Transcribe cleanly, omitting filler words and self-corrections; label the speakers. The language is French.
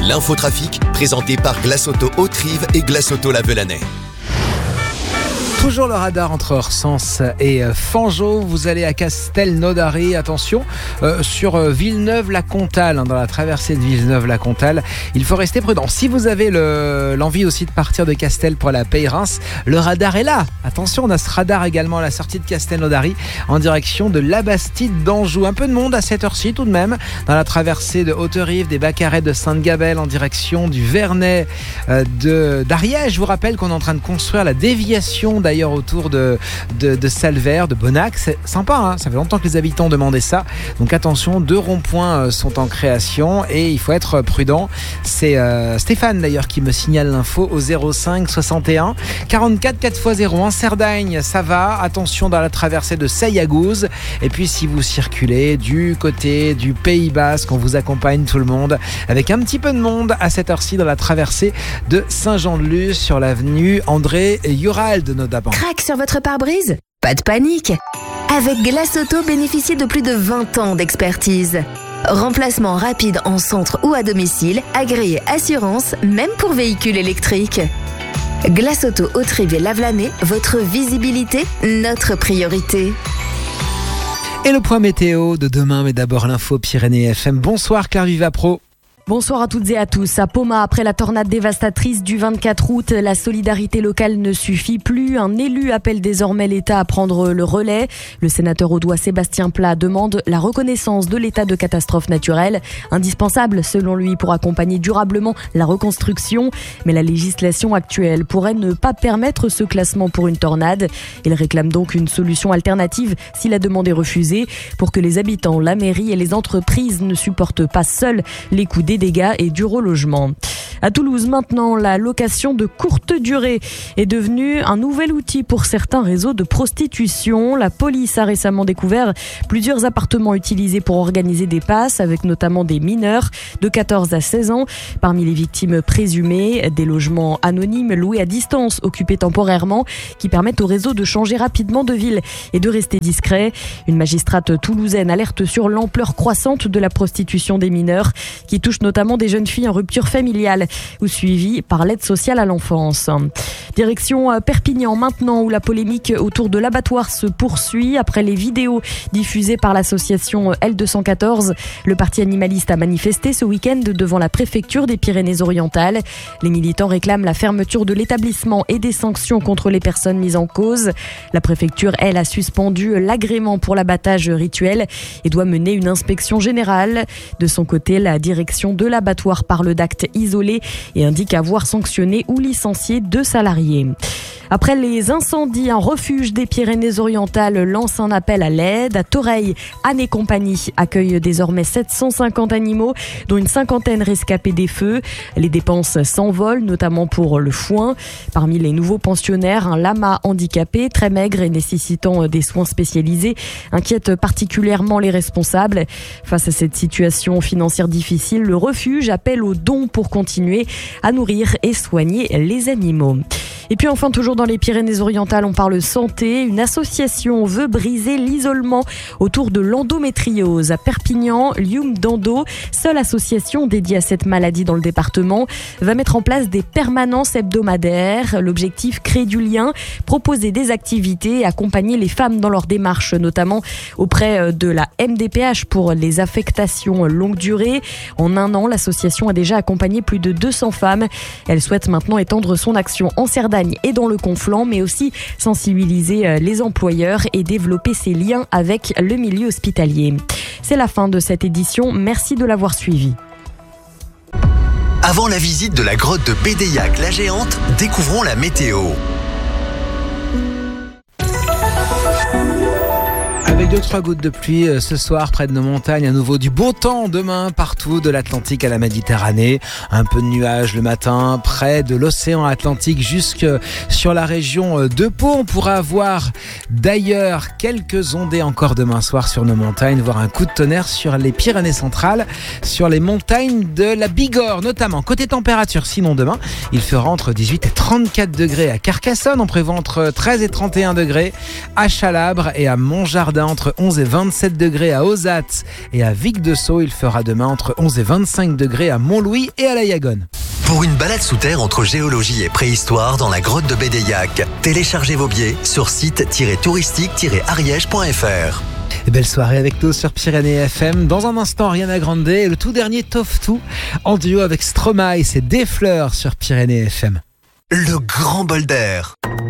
Speaker 1: L'infotrafic, présenté par Glace Auto Haute-Rive et Glace Auto Lavelanet.
Speaker 2: Toujours le radar entre Orsens et Fangeau. Vous allez à Castelnaudary. Attention, sur Villeneuve-la-Comtale, dans la traversée de Villeneuve-la-Comtale. Il faut rester prudent. Si vous avez l'envie aussi de partir de Castel pour la Pays-Reims, le radar est là. Attention, on a ce radar également à la sortie de Castelnaudary en direction de la Bastide d'Anjou. Un peu de monde à cette heure-ci tout de même. Dans la traversée de Haute-Rive, des Baccarets de Sainte-Gabelle en direction du Vernet d'Ariège. Je vous rappelle qu'on est en train de construire la déviation d'ailleurs autour de Salvert, de Bonnac. C'est sympa, hein, ça fait longtemps que les habitants demandaient ça. Donc attention, 2 ronds-points sont en création et il faut être prudent. C'est Stéphane d'ailleurs qui me signale l'info au 05 61 44 4x01. Cerdagne, ça va. Attention dans la traversée de Sayagouz. Et puis si vous circulez du côté du Pays Basque, on vous accompagne tout le monde avec un petit peu de monde à cette heure-ci dans la traversée de Saint-Jean-de-Luz sur l'avenue André Yorald notamment.
Speaker 3: Craque sur votre pare-brise ? Pas de panique. Avec Glace Auto, bénéficiez de plus de 20 ans d'expertise. Remplacement rapide en centre ou à domicile, agréé assurance, même pour véhicules électriques. Glace Auto Haute-Rive et Lavelanet, votre visibilité, notre priorité.
Speaker 2: Et le point météo de demain, mais d'abord l'info Pyrénées FM. Bonsoir Claire Vivapro.
Speaker 4: Bonsoir à toutes et à tous. À Poma, après la tornade dévastatrice du 24 août, la solidarité locale ne suffit plus. Un élu appelle désormais l'État à prendre le relais. Le sénateur audois Sébastien Pla demande la reconnaissance de l'état de catastrophe naturelle, indispensable selon lui pour accompagner durablement la reconstruction. Mais la législation actuelle pourrait ne pas permettre ce classement pour une tornade. Il réclame donc une solution alternative si la demande est refusée, pour que les habitants, la mairie et les entreprises ne supportent pas seuls les coûts des dégâts et du relogement. À Toulouse, maintenant, la location de courte durée est devenue un nouvel outil pour certains réseaux de prostitution. La police a récemment découvert plusieurs appartements utilisés pour organiser des passes, avec notamment des mineurs de 14 à 16 ans. Parmi les victimes présumées, des logements anonymes loués à distance, occupés temporairement, qui permettent au réseau de changer rapidement de ville et de rester discret. Une magistrate toulousaine alerte sur l'ampleur croissante de la prostitution des mineurs, qui touche notamment des jeunes filles en rupture familiale ou suivies par l'aide sociale à l'enfance. Direction Perpignan maintenant, où la polémique autour de l'abattoir se poursuit. Après les vidéos diffusées par l'association L214, le parti animaliste a manifesté ce week-end devant la préfecture des Pyrénées-Orientales. Les militants réclament la fermeture de l'établissement et des sanctions contre les personnes mises en cause. La préfecture, elle, a suspendu l'agrément pour l'abattage rituel et doit mener une inspection générale. De son côté, la direction de l'abattoir parle d'actes isolés et indique avoir sanctionné ou licencié 2 salariés. Après les incendies, un refuge des Pyrénées-Orientales lance un appel à l'aide. À Toreil, Anne et compagnie accueille désormais 750 animaux, dont une cinquantaine rescapés des feux. Les dépenses s'envolent, notamment pour le foin. Parmi les nouveaux pensionnaires, un lama handicapé, très maigre et nécessitant des soins spécialisés, inquiète particulièrement les responsables. Face à cette situation financière difficile, le refuge appelle aux dons pour continuer à nourrir et soigner les animaux. Et puis enfin, toujours dans les Pyrénées-Orientales, on parle santé. Une association veut briser l'isolement autour de l'endométriose. À Perpignan, Lium d'Endo, seule association dédiée à cette maladie dans le département, va mettre en place des permanences hebdomadaires. L'objectif, créer du lien, proposer des activités et accompagner les femmes dans leur démarche, notamment auprès de la MDPH pour les affectations longue durée. En 1 an, l'association a déjà accompagné plus de 200 femmes. Elle souhaite maintenant étendre son action en Cerdagne et dans le Conflent, mais aussi sensibiliser les employeurs et développer ses liens avec le milieu hospitalier. C'est la fin de cette édition. Merci de l'avoir suivi.
Speaker 1: Avant la visite de la grotte de Bédéiac la Géante, découvrons la météo.
Speaker 2: Avec 2-3 gouttes de pluie ce soir près de nos montagnes, à nouveau du beau temps demain partout, de l'Atlantique à la Méditerranée. Un peu de nuages le matin près de l'océan Atlantique jusque sur la région de Pau. On pourra avoir d'ailleurs quelques ondées encore demain soir sur nos montagnes, voire un coup de tonnerre sur les Pyrénées centrales, sur les montagnes de la Bigorre notamment. Côté température, sinon demain, il fera entre 18 et 34 degrés à Carcassonne. On prévoit entre 13 et 31 degrés à Chalabre et à Montjardin. entre 11 et 27 degrés à Ozat et à Vic-de-Sceaux. Il fera demain entre 11 et 25 degrés à Montlouis et à La Yagone.
Speaker 1: Pour une balade sous terre entre géologie et préhistoire dans la grotte de Bédéiac, téléchargez vos billets sur site-touristique-ariège.fr.
Speaker 2: Et belle soirée avec nous sur Pyrénées FM. Dans un instant, Ariana Grande et le tout dernier Toftou en duo avec Stromae. C'est Des fleurs sur Pyrénées FM.
Speaker 1: Le grand bol d'air.